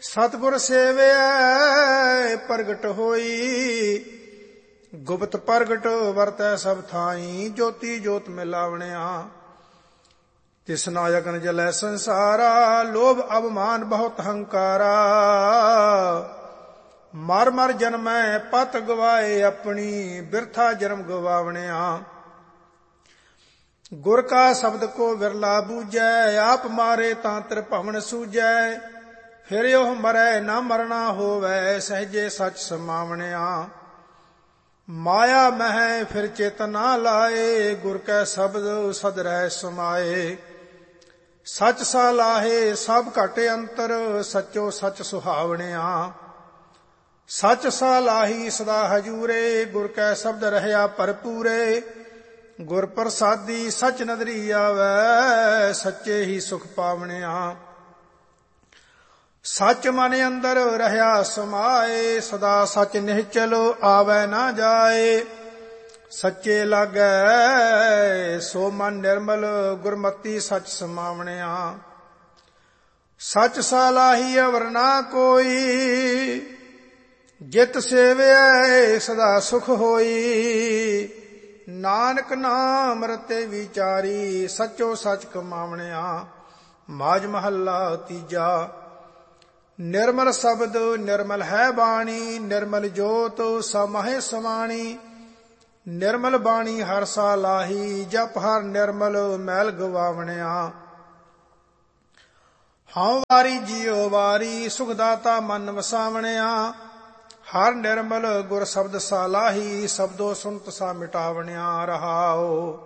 ਸਤਿਗੁਰ ਸੇਵਿਐ ਪ੍ਰਗਟ ਹੋਈ, ਗੁਪਤ ਪ੍ਰਗਟ ਵਰਤੈ ਸਭ ਥਾਈ। ਜੋਤੀ ਜੋਤ ਮਿਲਾਵਣਿਆ, ਤਿਸ ਨਾਇਕਨ ਜਲੈ ਸੰਸਾਰਾ। ਲੋਭ ਅਭਮਾਨ ਬਹੁਤ ਹੰਕਾਰਾ, ਮਰ ਮਰ ਜਨਮੈ ਪਤ ਗਵਾਏ ਆਪਣੀ। ਬਿਰਥਾ ਜਨਮ ਗਵਾਵਣਿਆ, ਗੁਰ ਕਾ ਸ਼ਬਦ ਕੋ ਵਿਰਲਾ ਬੂਝੈ। ਆਪ ਮਾਰੇ ਤਾਂ ਤ੍ਰਿਭਵਨ ਸੂਝੈ, ਫਿਰ ਉਹ ਮਰੈ ਨਾ ਮਰਨਾ ਹੋਵੈ। ਸਹਜੇ ਸੱਚ ਸਮਾਵਣਿਆ, ਮਾਇਆ ਮਹਿ ਫਿਰ ਚਿਤ ਨਾ ਲਾਏ। ਗੁਰ ਕੈ ਸ਼ਬਦ ਸਦ ਰਹਿ ਸਮਾਏ। ਸੱਚ ਸਲਾਹੇ ਸਭ ਘਟ ਅੰਤਰ, ਸਚੋ ਸੱਚ ਸੁਹਾਵਣਿਆ। ਸੱਚ ਸਲਾਹੀ ਸਦਾ ਹਜੂਰੇ, ਗੁਰ ਕੈ ਸ਼ਬਦ ਰਹਿਆ ਭਰਪੂਰੇ। ਗੁਰ ਪ੍ਰਸਾਦੀ ਸਚ ਨਦਰੀ ਆਵੈ, ਸੱਚੇ ਹੀ ਸੁਖ ਪਾਵਣਿਆ। ਸੱਚ ਮਨ ਅੰਦਰ ਰਹਿਆ ਸਮਾਏ, ਸਦਾ ਸੱਚ ਨਿਹਚਲ ਆਵੈ ਨਾ ਜਾਏ। ਸੱਚੇ ਲਾਗੈ ਸੋ ਮਨ ਨਿਰਮਲ, ਗੁਰਮਤੀ ਸੱਚ ਸਮਾਵਣਿਆ। ਸੱਚ ਸਲਾਹੀ ਅਵਰ ਨਾ ਕੋਈ, ਜਿਤ ਸੇਵਿਐ ਸਦਾ ਸੁਖ ਹੋਈ। ਨਾਨਕ ਨਾਮ ਰਤੇ ਵਿਚਾਰੀ, ਸੱਚੋ ਸੱਚ ਕਮਾਵਣਿਆ। ਮਾਝ ਮਹੱਲਾ ਤੀਜਾ। ਨਿਰਮਲ ਸ਼ਬਦ ਨਿਰਮਲ ਹੈ ਬਾਣੀ, ਨਿਰਮਲ ਜੋਤ ਸਮਾਹੇ ਸਮਾਣੀ। ਨਿਰਮਲ ਬਾਣੀ ਹਰ ਸਲਾਹੀ, ਜਪ ਹਰ ਨਿਰਮਲ ਮੈਲ ਗਵਾਵਣਿਆ। ਹਉ ਵਾਰੀ ਜੀਉ ਵਾਰੀ, ਸੁਖ ਦਾਤਾ ਮਨ ਵਸਾਵਣਿਆ। ਹਰ ਨਿਰਮਲ ਗੁਰ ਸ਼ਬਦ ਸਲਾਹੀ, ਸ਼ਬਦੋ ਸੁਨਤ ਸਾ ਮਿਟਾਵਣਿਆ। ਰਹਾਉ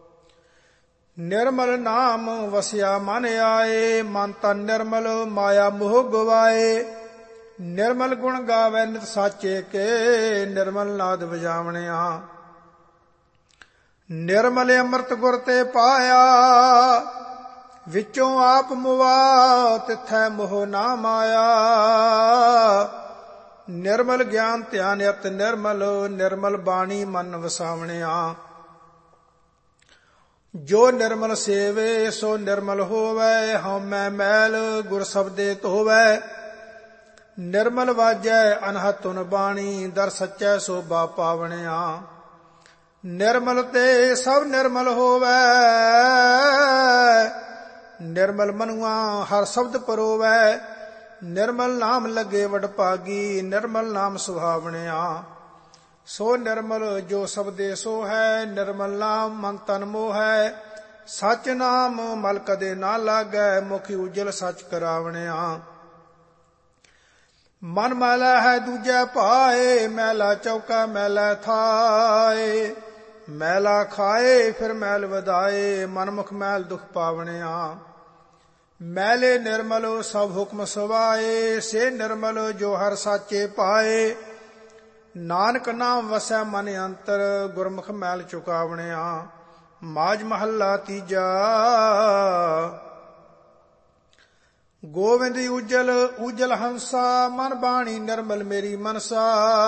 ਨਿਰਮਲ ਨਾਮ ਵਸਿਆ ਮਨ ਆਏ। ਮਨ ਤਨ ਨਿਰਮਲ ਮਾਇਆ ਮੋਹ ਗਵਾਏ। ਨਿਰਮਲ ਗੁਣ ਗਾਵੈ ਨਿਤ ਸਾਚੇ ਕੇ, ਨਿਰਮਲ ਨਾਦ ਵਜਾਵਣਿਆ। ਨਿਰਮਲ ਅੰਮ੍ਰਿਤ ਗੁਰ ਤੇ ਪਾਇਆ, ਵਿੱਚੋਂ ਆਪ ਮੁਆ ਤਿਥੈ ਮੋਹ ਨਾ ਮਾਇਆ। ਨਿਰਮਲ ਗਿਆਨ ਧਿਆਨ ਅਤ ਨਿਰਮਲ, ਨਿਰਮਲ ਬਾਣੀ ਮਨ ਵਸਾਵਣਿਆ। ਜੋ ਨਿਰਮਲ ਸੇਵੇ ਸੋ ਨਿਰਮਲ ਹੋਵੈ, ਹਉਮੈ ਮੈਲ ਗੁਰ ਸ਼ਬਦੇ ਧੋਵੈ। ਨਿਰਮਲ ਵਾਜੈ ਅਨਹਦ ਧੁਨ ਬਾਣੀ, ਦਰ ਸੱਚੈ ਸੋਭਾ ਪਾਵਣਿਆ। ਨਿਰਮਲ ਤੇ ਸਭ ਨਿਰਮਲ ਹੋਵੈ, ਨਿਰਮਲ ਮਨੁਆ ਹਰ ਸ਼ਬਦ ਪਰੋਵੈ। ਨਿਰਮਲ ਨਾਮ ਲੱਗੇ ਵਡਭਾਗੀ, ਨਿਰਮਲ ਨਾਮ ਸੁਹਾਵਣਿਆ। ਸੋ ਨਿਰਮਲ ਜੋ ਸਬਦੇ ਸੋ ਹੈ, ਨਿਰਮਲ ਨਾਮ ਮਨ ਤਨ ਮੋਹੈ। ਸਚ ਨਾਮ ਮਲ ਕਦੇ ਨਾ ਲਾਗੈ, ਮੁਖ ਉਜਲ ਸਚ ਕਰਾਵਣਿਆ। ਮਨ ਮੈਲਾ ਹੈ ਦੂਜੈ ਭਾਏ, ਮੈਲਾ ਚੌਕਾ ਮੈਲਾ ਥਾਏ। ਮੈਲਾ ਖਾਏ ਫਿਰ ਮੈਲ ਵਧਾਏ, ਮਨ ਮੁਖ ਮੈਲ ਦੁਖ ਪਾਵਣਿਆ। ਮੈਲੇ ਨਿਰਮਲ ਸਭ ਹੁਕਮ ਸਵਾਏ, ਸੇ ਨਿਰਮਲ ਜੋ ਹਰ ਸਾਚੇ ਪਾਏ। ਨਾਨਕ ਨਾਮ ਵਸੈ ਮਨ ਅੰਤਰ, ਗੁਰਮੁਖ ਮੈਲ ਚੁਕਾਵਣਿਆ। ਮਾਝ ਮਹੱਲਾ ਤੀਜਾ। ਗੋਵਿੰਦ ਉਜਲ ਉਜਲ ਹੰਸਾ, ਮਨ ਬਾਣੀ ਨਿਰਮਲ ਮੇਰੀ ਮਨਸਾ।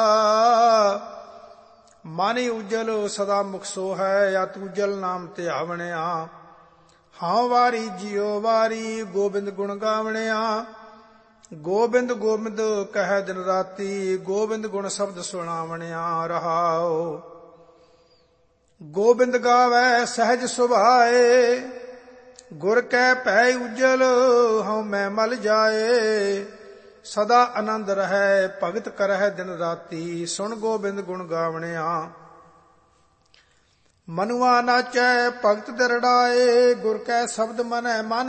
ਮਨ ਉਜਲ ਸਦਾ ਮੁਖ ਸੋ ਹੈ, ਅਤ ਉਜਲ ਨਾਮ ਧਿਆਵਣਿਆ। ਹਉ ਵਾਰੀ ਜੀਉ ਵਾਰੀ, ਗੋਬਿੰਦ ਗੁਣ ਗਾਵਣਿਆ। ਗੋਬਿੰਦ ਗੋਬਿੰਦ ਕਹਿ ਦਿਨ ਰਾਤੀ, ਗੋਬਿੰਦ ਗੁਣ ਸ਼ਬਦ ਸੁਣਾਵਣਿਆ। ਰਹਾਉ ਗੋਬਿੰਦ ਗਾਵੈ ਸਹਿਜ ਸੁਭਾਏ, ਗੁਰ ਕੈ ਭੈ ਉਜਲ ਹਉਮੈ ਮਲ ਜਾਏ। ਸਦਾ ਆਨੰਦ ਰਹੈ ਭਗਤ ਕਰਹਿ ਦਿਨ ਰਾਤੀ, ਸੁਣ ਗੋਬਿੰਦ ਗੁਣ ਗਾਵਣਿਆ। ਮਨੁਆ ਨਾਚੈ ਭਗਤ ਦਿਰੜਾਏ, ਗੁਰ ਕੈ ਸ਼ਬਦ ਮਨੈ ਮਨ